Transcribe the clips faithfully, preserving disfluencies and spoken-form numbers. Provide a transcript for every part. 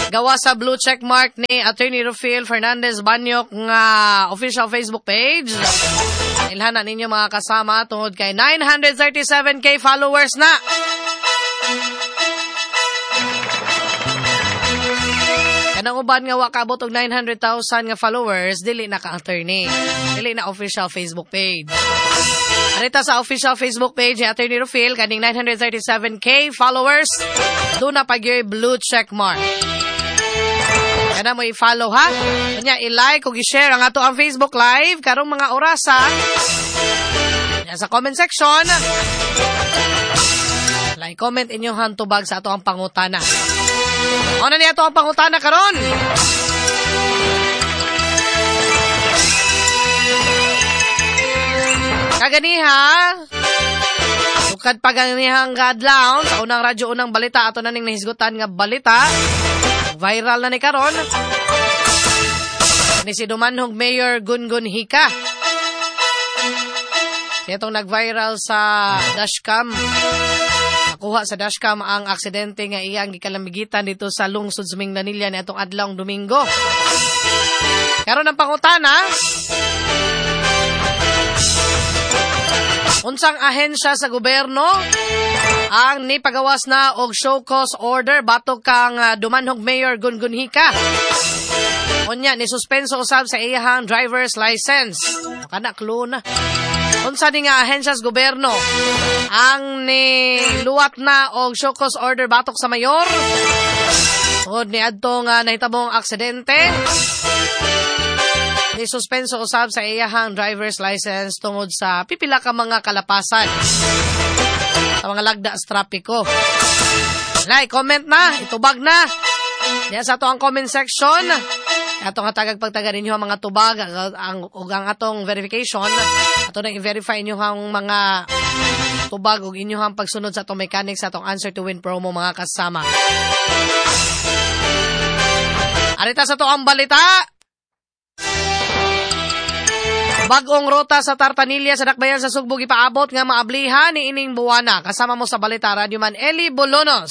gawa sa blue check mark ni Attorney Rufil Fernandez Banyok nga official Facebook page. Ilhanan ninyo mga kasama tungod kay nine hundred thirty-seven K followers na. Kanang uban nga wa kaabot og nine hundred thousand nga followers, dili na ka-attorney. Dili na official Facebook page. Arita sa official Facebook page ni Attorney Rufil, kaning nine hundred thirty-seven K followers, doon na pag-yoy blue check mark. Kana mo i-follow ha. Kanya i-like o i-share ang ato ang Facebook Live karong mga orasa. Sa comment section, like, comment inyong hantubag sa ato ang pangutana. Ano niya ito ang pangutana karon? Kaganiha, sukad paganihang gadlaw sa unang radyo, unang balita, ato na ning nahisgutan nga balita. Viral na ni karon. Ni si Dumanhog Mayor Gungun Hika. Siya itong nag-viral sa dashcam. Nakuha sa dashcam ang aksidente nga iyang gikalamigitan dito sa lungsod sa Minglanilla ni atong adlawng Domingo. Karon ang pangutana, unsang ahensya sa gobyerno ang nipagawas na og show cause order batok kang uh, Dumanhog Mayor Gungun Hika? Unya ni suspenso usab sa iyahang driver's license. Kana clue na. Unsa di nga ahensya sa gobyerno ang niluwat na og show cause order batok sa mayor? Tungod ni adto nga nahitabong aksidente, ni suspenso usab sa iyahang driver's license tungod sa pipila ka mga kalapasan sa mga lagda sa trapiko. Like, comment na, itubag na. Diyan sa ato ang comment section. Ato nga tagag pagtaga ninyo ang mga tubag, ang, ug ang atong verification. Ato nang i-verify inyo ang mga tubag ug inyo ang pagsunod sa atong mechanics sa atong answer to win promo mga kasama. Arita sa to ang balita. Bagong rota sa Tartanilla sa Dakbayan sa Sugbog ipaabot nga maablihan ni ining buwana. Kasama mo sa balita, Radyoman Eli Bolonos.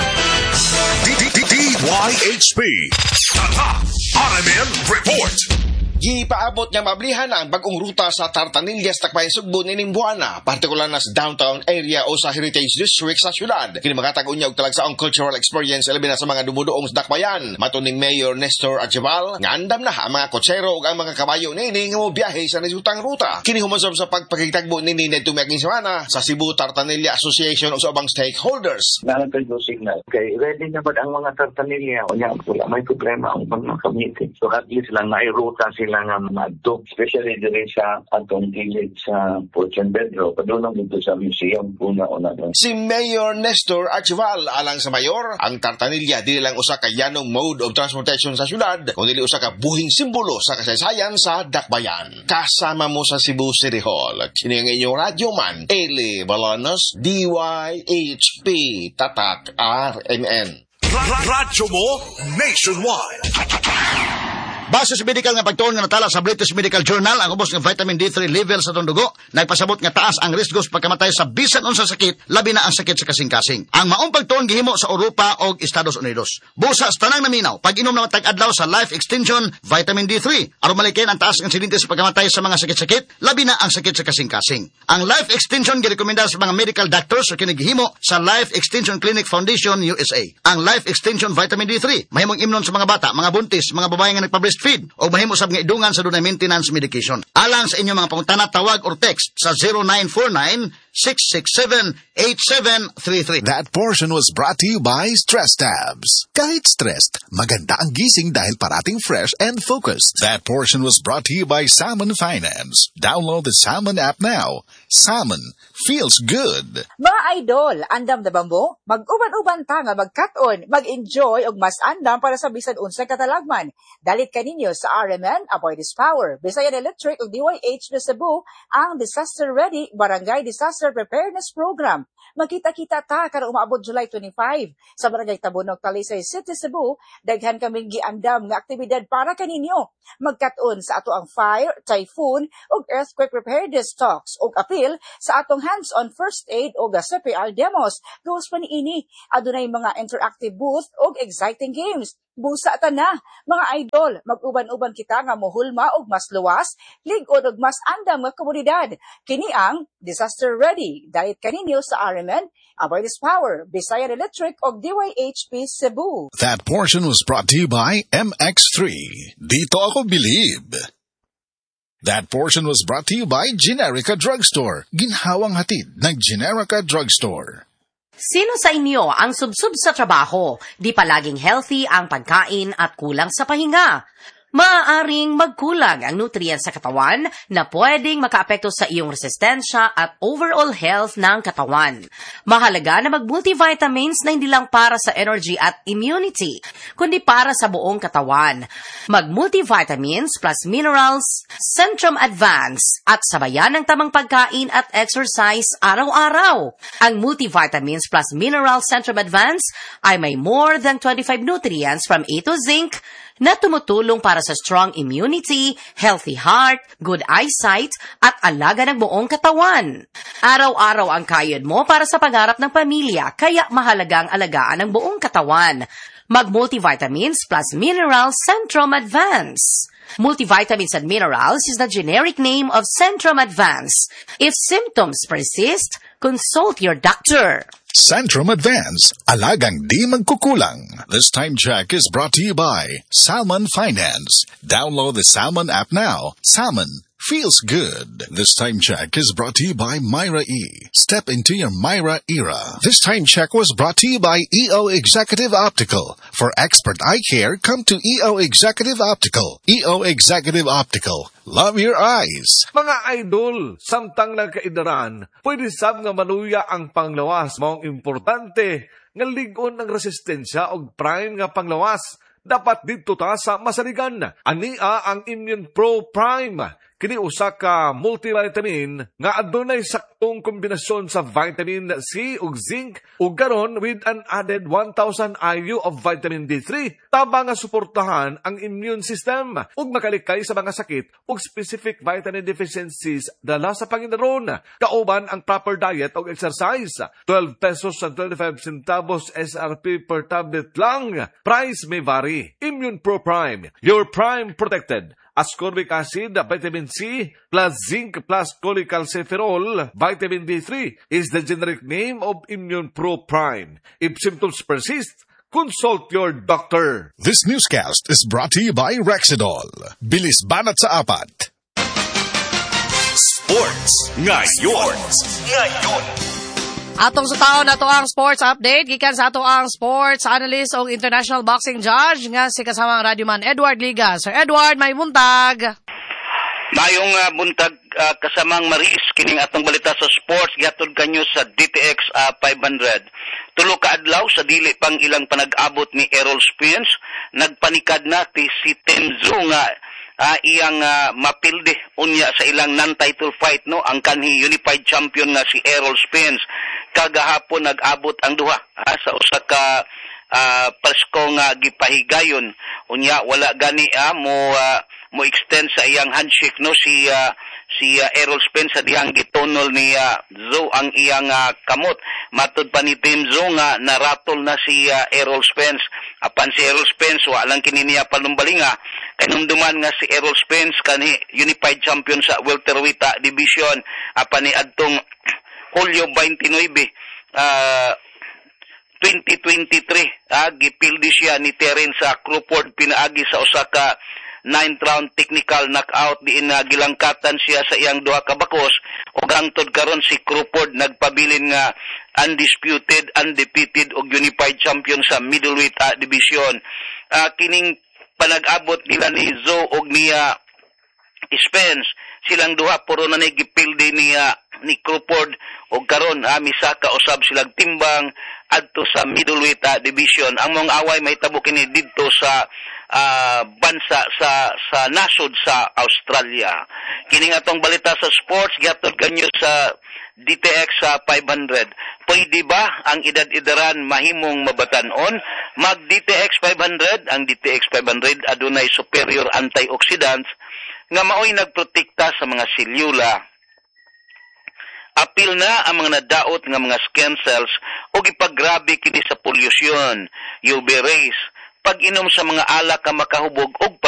D Y H P Tatak R M N Report. Gipaabot nga mablihan ang bagong ruta sa Tartanilla sa Dakbayan Sugbo nining buwana, partikular na sa downtown area o sa Heritage District sa syudad. Kini makatag unya og talagsaong cultural experience labi na sa mga dumuduong sa Dakbayan. Matuning Mayor Nestor Adjebal nga andam na ang mga kotsero ug ang mga kabayo nini nga mobiyahe sa nasutang ruta. Kini humosob sa pagpakigtagbo nini nitong miaging semana sa Cebu Tartanilla Association ug sa ubang stakeholders. Nalagay do signal kay ready na ba ang mga Tartanilla unya wala may problema ang mga community. So at least lang na ruta sila nga madto, especially dire sa atong gilid sa Fortune Bedro, padulong dito sa museum una-una doon. Si Mayor Nestor Archival alang sa mayor, ang Tartanilla dili lang usa ka yanong mode of transportation sa syudad, kundi usa ka buhing simbolo sa kasaysayan sa Dakbayan. Kasama mo sa Cebu City Hall, kini ang inyong radyoman, Eli Bolonos, D Y H P Tatak R M N. Radyo mo nationwide. Base sa medical nga pagtuon nga natala sa British Medical Journal, ang ubos nga vitamin D three level sa tong dugo nagpasabot nga taas ang risko sa pagkamatay sa bisan unsa sakit, labi na ang sakit sa kasing-kasing. Ang maong pagtuon gihimo sa Europa o Estados Unidos. Busa sa tanang naminaw, pag-inom na tag-adlaw sa Life Extension Vitamin D three aron malikin ang taas nga insidente sa pagkamatay sa mga sakit-sakit, labi na ang sakit sa kasing-kasing. Ang Life Extension girekomenda sa mga medical doctors o kini gihimo sa Life Extension Clinic Foundation U S A. Ang Life Extension Vitamin D three mahimong imnon sa mga bata, mga buntis, mga babae nga nagpa-breastfeed feed o mahimo sab nga idungan sa dunay maintenance medication. Alang sa inyong mga pangutana, tawag or text sa zero nine four nine, six six seven, eight seven three three. That portion was brought to you by Stress Tabs. Kahit stressed, maganda ang gising dahil parating fresh and focused. That portion was brought to you by Salmon Finance. Download the Salmon app now. Salmon feels good. Mga idol, andam na ba mo? Mag-uban-uban ta nga mag-cut-on, mag-enjoy og mas andam para sa bisan unsay katalagman. Dalit kaninyo sa R M N Avoid This Power. Bisayan Electric ug D Y H na Cebu ang Disaster Ready Barangay Disaster Preparedness Program. Magkita-kita ta karong umaabot July twenty-five sa Barangay Tabonog, Talisay City, Cebu. Daghan kaming giandam nga aktibidad para kaninyo. Mag-cut-on sa ato ang fire, typhoon ug earthquake preparedness talks ug apil sa atong hands-on first aid ug C P R demos. Gawas pa niini adunay mga interactive booth ug exciting games. Busa ta na, mga idol, mag-uban-uban kita nga mohulma og mas luwas, lig-on og mas andam nga komunidad. Kini ang Disaster Ready. Dahil kaninyo sa R M N, Avoidance Power, Bisayan Electric og D Y H P Cebu. That portion was brought to you by M X three. Dito ako believe. That portion was brought to you by Generica Drugstore. Ginhawang hatid ng Generica Drugstore. Sino sa inyo ang subsub sa trabaho, di palaging healthy ang pagkain at kulang sa pahinga? Maaaring magkulang ang nutrients sa katawan na pwedeng makaapekto sa iyong resistensya at overall health ng katawan. Mahalaga na mag-multivitamins na hindi lang para sa energy at immunity, kundi para sa buong katawan. Mag-multivitamins plus minerals, Centrum Advance at sabayan ng tamang pagkain at exercise araw-araw. Ang multivitamins plus minerals Centrum Advance ay may more than twenty-five nutrients from A to zinc na tumutulong para sa strong immunity, healthy heart, good eyesight, at alaga ng buong katawan. Araw-araw ang kayod mo para sa pangarap ng pamilya, kaya mahalagang alagaan ang buong katawan. Mag-multivitamins plus minerals Centrum Advance. Multivitamins and minerals is the generic name of Centrum Advance. If symptoms persist, consult your doctor. Centrum Advance, alagang di magkukulang. This time check is brought to you by Salmon Finance. Download the Salmon app now. Salmon feels good. This time check is brought to you by Myra E. Step into your Myra era. This time check was brought to you by E O Executive Optical. For expert eye care, come to E O Executive Optical. E O Executive Optical. Love your eyes. Mga idol, samtang nagkaidaran, pwede sab nga maluya ang panglawas. Maong importante, nga ligon ng resistensya o prime nga panglawas. Dapat dito ta sa masaligan. Ania ang Immune Pro Prime. Kini usa ka multivitamin nga adunay saktong kombinasyon sa vitamin C ug zinc ug garon with an added one thousand I U of vitamin D three. Taba nga suportahan ang immune system ug makalikay sa mga sakit ug specific vitamin deficiencies dala sa panginaron. Kauban ang proper diet ug exercise. twelve pesos and twenty-five centavos S R P per tablet lang. Price may vary. Immune Pro Prime. Your prime protected. Ascorbic acid, vitamin C, plus zinc, plus cholecalciferol, vitamin D three is the generic name of Immune Pro Prime. If symptoms persist, consult your doctor. This newscast is brought to you by Rexidol. Bilis banat sa apat. Sports ngayon. Ngayon. Atong sa taon na to ang sports update. Gikan sa ato ang sports analyst o international boxing judge nga si kasamang radyoman Edward Liga. Sir Edward, may buntag. Mayong uh, buntag uh, kasamang Maris, kining atong balita sa sports, gihatod kanyo sa D T X uh, five hundred. Tulo ka adlaw sa dili pang ilang panag-abot ni Errol Spence, nagpanikad na ti si Tenzo nga Uh, iyang uh, mapilde unya sa ilang non-title fight, no, ang kanhi unified champion nga si Errol Spence. Kagahapon nag-abot ang duha uh, sa usa ka uh, presko nga gipahigayon unya wala gani uh, mo uh, mo extend sa iyang handshake, no, si uh, si uh, Errol Spence sa dihang gitonol ni uh, Zo ang iyang uh, kamot. Matud pa ni Team Zo nga naratol na si uh, Errol Spence. Apan si Errol Spence wa lang kini niya palumbalinga kay numduman nga si Errol Spence kani unified champion sa welterweight uh, division. Apan ni adtong Hulyo twenty-nine uh, twenty twenty-three uh, gipildi siya ni Terence sa Crawford pinaagi sa usa ka ninth round technical knockout diin na gilangkatan siya sa iyang duha ka bakos ug hangtod karon si Crawford nagpabilin nga undisputed, undefeated ug unified champion sa middleweight uh, division. Uh, kining panag-abot nila ni Zo ug ni uh, Spence, silang duha puro na nagipildi ni uh, ni Crawford ug karon uh, misaka usab silang timbang adto sa middleweight uh, division. Ang mga away may tabo kini didto sa uh, bansa sa sa nasod sa Australia. Kini atong balita sa sports gihatod kanyo sa D T X sa five hundred. Pwede ba ang edad-edaran mahimong mabatan-on? Mag D T X five hundred, ang D T X five hundred adunay superior antioxidants nga maoy nagprotekta sa mga selyula. Apil na ang mga nadaot nga mga skin cells o ipagrabe kini sa pollution, U V rays, pag-inom sa mga alak ka makahubog og